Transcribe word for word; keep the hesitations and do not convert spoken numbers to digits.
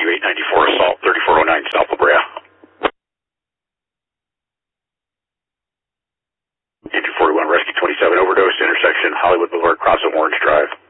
Rescue eight ninety-four Assault, thirty-four oh nine South La Brea. Engine forty-one Rescue twenty-seven overdose, intersection Hollywood Boulevard, crossing Orange Drive.